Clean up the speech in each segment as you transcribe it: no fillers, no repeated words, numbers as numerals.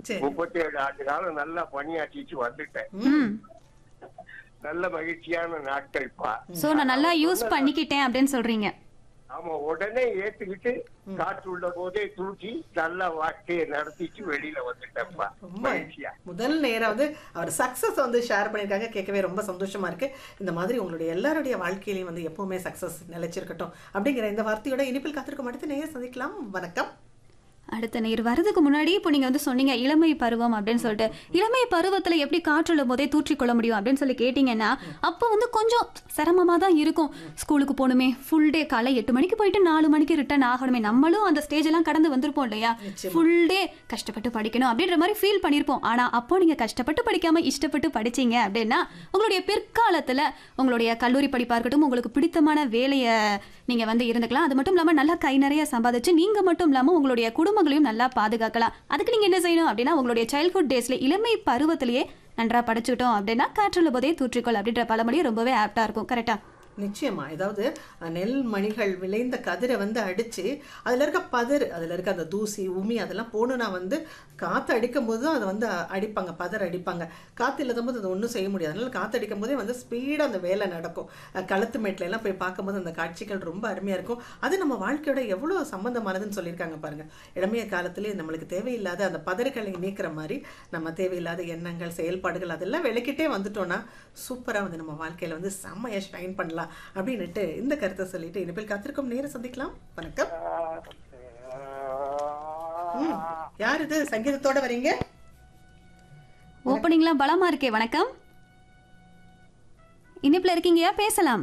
37 ஆண்டு காலம் நல்லா பணியாற்றிட்டு வந்துட்டேன். நல்ல மகிழ்ச்சியான நாட்கள்ப்பா. சோ நான் நல்லா யூஸ் பண்ணிக்கிட்டேன் அப்படின்னு சொல்றீங்க. ஆமா, உடனே ஏத்துக்கிட்டு காற்று உள்ள போதே தூக்கி நல்ல வாழ்க்கையை நடத்திட்டு வெளியில வந்துட்டேன்ப்பா. முதல் நேரம் அவர் சக்சஸ் ஷேர் பண்ணிருக்காங்க. கேட்கவே ரொம்ப சந்தோஷமா இருக்கு. இந்த மாதிரி உங்களுடைய எல்லாருடைய வாழ்க்கையிலையும் எப்பவுமே சக்சஸ் நிலைச்சிருக்கட்டும் அப்படிங்கிற இந்த வார்த்தையோட இனிப்பில் காத்திருக்கும். அடுத்த நேரம் சந்திக்கலாம். வணக்கம். அடுத்த நேர் வரதுக்கு முன்னாடி இப்போ நீங்க சொன்னீங்க இளமை பருவம் அப்படின்னு சொல்லிட்டு, இளமை பருவத்துல எப்படி காற்றுள்ள போதே தூற்றிக்கொள்ள முடியும் அப்படின்னு சொல்லி கேட்டீங்கன்னா, அப்போ கொஞ்சம் சிரமமா தான் இருக்கும். ஸ்கூலுக்கு போகணுமே, ஃபுல் டே காலை 8 மணிக்கு போயிட்டு 4 மணிக்கு ரிட்டர்ன் ஆகணுமே, நம்மளும் அந்த ஸ்டேஜ் எல்லாம் கடந்து வந்திருப்போம் இல்லையா? ஃபுல் டே கஷ்டப்பட்டு படிக்கணும் அப்படின்ற மாதிரி ஃபீல் பண்ணிருப்போம். ஆனா அப்போ நீங்க கஷ்டப்பட்டு படிக்காம இஷ்டப்பட்டு படிச்சீங்க அப்படின்னா உங்களுடைய பிற்காலத்துல உங்களுடைய கல்லூரி படிப்பா இருக்கட்டும், உங்களுக்கு பிடித்தமான வேலையை நீங்க இருந்துக்கலாம். அது மட்டும் இல்லாம நல்லா கை நிறைய சம்பாதிச்சு நீங்க மட்டும் இல்லாம உங்களுடைய குடும்பங்களையும் நல்லா பாதுகாக்கலாம். அதுக்கு நீங்க என்ன செய்யணும் அப்படின்னா, உங்களுடைய சைல்ட்ஹுட் டேஸ்ல இளமை பருவத்திலேயே நன்றா படிச்சுக்கிட்டோம் அப்படின்னா காற்றுள்ள போதே தூற்றிக்கொள் அப்படின்ற பழமொழி ரொம்பவே ஆப்டா இருக்கும். கரெக்டா? நிச்சயமா. ஏதாவது நெல் மணிகள் விளைந்த கதிரை அடிச்சு அதுல இருக்க பதர், அதுல இருக்க அந்த தூசி உமி அதெல்லாம் போகணும்னா காத்து அடிக்கும் போது தான் அதை அடிப்பாங்க, பதர் அடிப்பாங்க. காத்து இல்லாத போது அதை ஒன்றும் செய்ய முடியாது. அதனால காத்து அடிக்கும் போதே ஸ்பீடாக அந்த வேலை நடக்கும். களத்து மேட்ல எல்லாம் போய் பார்க்கும்போது அந்த காட்சிகள் ரொம்ப அருமையா இருக்கும். அது நம்ம வாழ்க்கையோட எவ்வளவு சம்பந்தமானதுன்னு சொல்லியிருக்காங்க பாருங்க. இளமைய காலத்திலே நம்மளுக்கு தேவையில்லாத அந்த பதர்களை நீக்கிற மாதிரி நம்ம தேவையில்லாத எண்ணங்கள், செயல்பாடுகள் அதெல்லாம் விளக்கிட்டே வந்துட்டோம்னா சூப்பரா நம்ம வாழ்க்கையில செம்மையா ஷைன் பண்ணலாம் அப்படின்னுட்டு இந்த கருத்தை சொல்லிட்டு இனிப்பில் காத்திருக்கும். நேரம் சந்திக்கலாம். வணக்கம். யார் இது சங்கீதத்தோட வரீங்க? ஓப்பனிங்லாம் பலமா இருக்கே. வணக்கம், இனிப்புல இருக்கீங்கயா, பேசலாம்.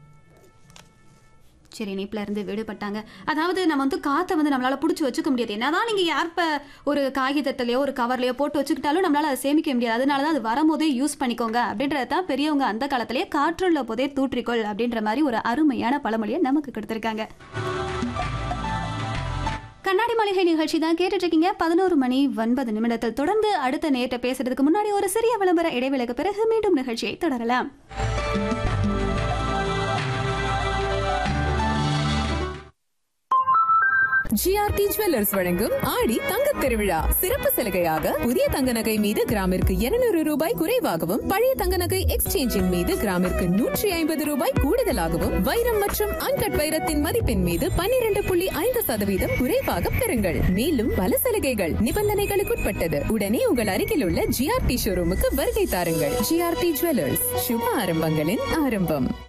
சரி, இனிப்புல இருந்து விடுபட்டாங்க. அதாவது நம்ம காத்தை நம்மளால பிடிச்சி வச்சுக்க முடியாது. என்னதான் நீங்க யார்ப்ப ஒரு காகிதத்திலயோ ஒரு கவர்லயோ போட்டு வச்சுக்கிட்டாலும் நம்மளால அதை சேமிக்க முடியாது. அதனாலதான் அது வரும்போதே யூஸ் பண்ணிக்கோங்க அப்படின்றதான் பெரியவங்க அந்த காலத்திலேயே காற்றுள்ள போதே தூற்றிக்கொள் அப்படின்ற மாதிரி ஒரு அருமையான பழமொழியை நமக்கு கொடுத்திருக்காங்க. கண்ணாடி மாளிகை நிகழ்ச்சி தான் கேட்டுட்டு இருக்கீங்க. 11:09 தொடர்ந்து அடுத்த நேரத்தை பேசுறதுக்கு முன்னாடி ஒரு சிறிய விளம்பர இடைவேளைக்கு பிறகு மீண்டும் நிகழ்ச்சியை தொடரலாம். ஜிஆர்டி ஜுவல்லர்ஸ் வழங்கும் ஆடி தங்க திருவிழா சிறப்பு சலுகையாக புதிய தங்க நகை மீது கிராமிற்கு 200 ரூபாய் குறைவாகவும், பழைய தங்க நகை எக்ஸ்சேஞ்சின் மீது கிராமிற்கு 150 ரூபாய் கூடுதலாகவும், வைரம் மற்றும் அன்கட் வைரத்தின் மதிப்பின் மீது 12.5% குறைவாக பெறுங்கள். மேலும் பல சலுகைகள் நிபந்தனைகளுக்குட்பட்டது. உடனே உங்கள் அருகில் உள்ள ஜிஆர்டி ஷோரூமுக்கு வருகை தாருங்கள். ஜிஆர்டி ஜுவல்லர்ஸ், சுப ஆரம்பங்களின் ஆரம்பம்.